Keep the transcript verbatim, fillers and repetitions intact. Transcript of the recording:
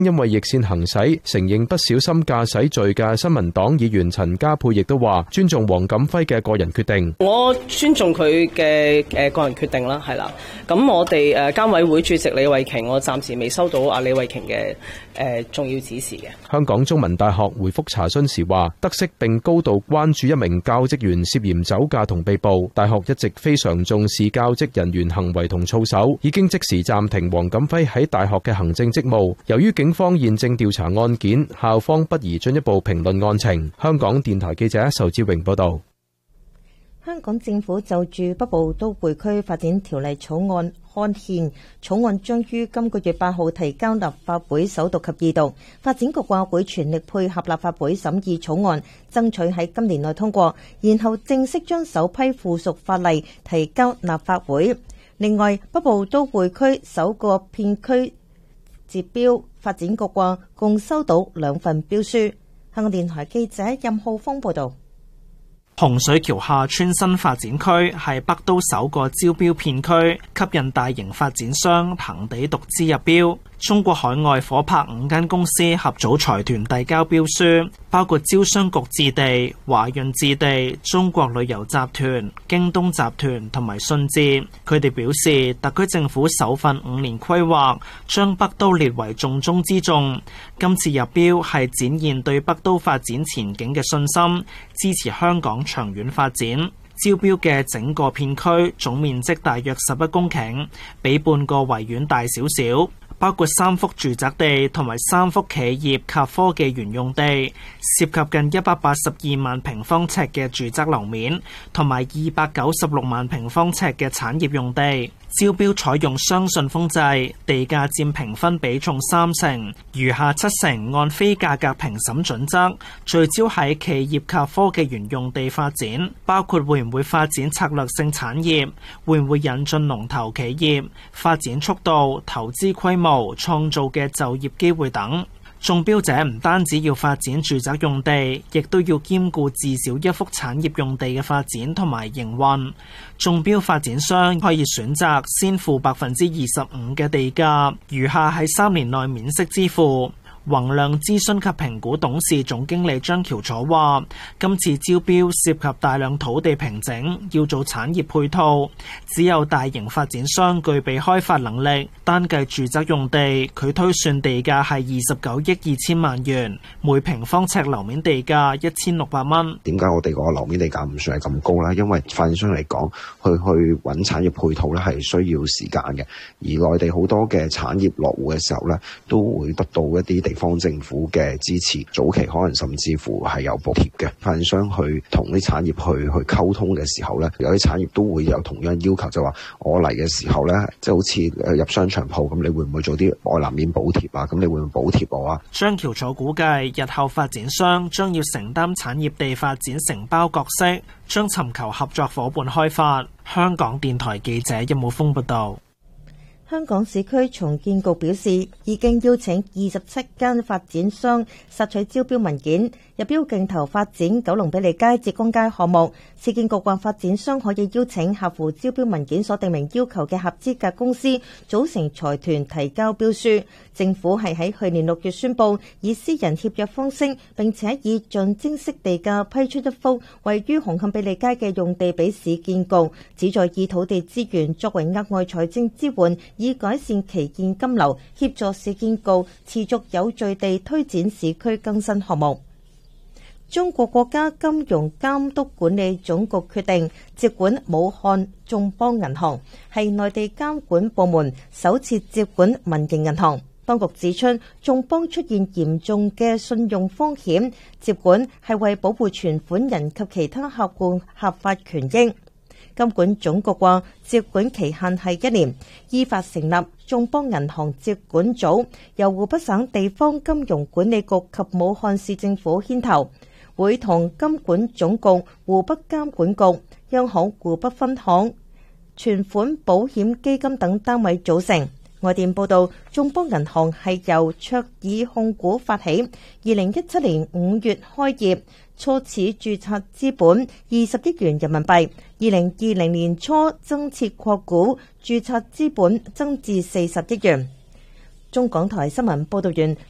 因為逆線行駛，承認不小心駕駛罪嘅新民黨議員陳家珮亦都話尊重黃錦輝嘅個人決定。 我尊重佢嘅誒個人決定啦，係啦。咁我哋誒監委會主席李慧瓊，我暫時未收到阿李慧瓊嘅誒重要指示嘅。 香港中文大學回覆查詢時話，得悉並高度關注一名教職員涉嫌酒駕同被捕，大學一直非常重視教職人員行為同操守，已經即時暫停黃錦輝喺大學嘅行政職務。由於警方現正調查案件，校方不宜進一步評論案情。香港電台記者仇志榮報道。 香港政府就住北部都會區發展條例草案刊憲，草案將於今個月八號提交立法會首讀及二讀。發展局話會全力配合立法會審議草案，爭取喺今年內通過，然後正式將首批附屬法例提交立法會。另外，北部都會區首個片區截標，發展局話共收到兩份標書。香港電台記者任浩峰報道。 洪水橋廈村新發展區係北都首個招標片區，吸引大型發展商恆地獨資入標。中國海外夥拍五間公司合組財團遞交標書，包括招商局置地、華潤置地、中國旅遊集團、京東集團同埋信置。佢哋表示，特區政府首份五年規劃將北都列為重中之重。今次入標係展現對北都發展前景嘅信心，支持香港長遠發展。招標嘅整個片區總面積大約十一公頃，比半個維園大少少。包括三幅住宅地同埋三幅企業及科技園用地，涉及近一百八十二萬平方尺嘅住宅樓面，同埋二百九十六萬平方尺嘅產業用地。招標採用雙信封制，地價佔評分比重三成，餘下七成按非價格評審準則，聚焦喺企業及科技園用地發展，包括會唔會發展策略性產業，會唔會引進龍頭企業，發展速度、投資規模、創造嘅就業機會等。中標者唔單止要發展住宅用地，亦都要兼顧至少一幅產業用地嘅發展同埋營運。中標發展商可以選擇先付百分之二十五嘅地價，餘下喺三年內免息支付。宏亮諮詢及評估董事總經理張喬楚話，今次招標涉及大量土地平整，要做產業配套，只有大型發展商具備開發能力。單計住宅用地，佢推算地價係二十九億二千萬元，每平方尺樓面地價一千六百蚊。 點解我哋個樓面地價唔算係咁高呢？因為發展商嚟講，去去揾產業配套咧係需要時間嘅，而內地好多嘅產業落戶嘅時候咧，都會得到一啲地方政府嘅支持，早期可能甚至乎係有補貼嘅。發展商去同啲產業去去溝通嘅時候咧，有啲產業都會有同樣要求，就話我嚟嘅時候咧，即係好似入商場鋪咁，你會唔會做啲外立面補貼啊？咁你會唔會補貼我啊？ 張喬楚估計，日後發展商將要承擔產業地發展承包角色，將尋求合作夥伴開發。香港電台記者任武峰報道。 香港市區重建局表示，已經邀請二十七間發展商索取招標文件，入標競投發展九龍庇利街、浙江街項目。市建局話，發展商可以邀請合乎招標文件所訂明要求嘅合資格公司組成財團提交標書。政府係喺去年六月宣布，以私人協約方式，並且以象徵式地價批出一幅位於紅磡庇利街嘅用地俾市建局，旨在以土地資源作為額外財政支援，以改善期現金流，協助市建局持續有序地推展市區更新項目。中國國家金融監督管理總局決定接管武漢眾邦銀行，係內地監管部門首次接管民營銀行。當局指出，眾邦出現嚴重嘅信用風險，接管係為保護存款人及其他客戶合法權益。金管總局話，接管期限係一年，依法成立眾邦銀行接管組，由湖北省地方金融管理局及武漢市政府牽頭，會同金管總局、湖北監管局、央行湖北分行、存款保險基金等單位組成。外電報道，眾邦銀行係由卓爾控股發起，二零一七年五月開業，初始註冊資本二十億元人民幣，二零二零年初增設擴股，註冊資本增至四十億元。中港台新聞報道完。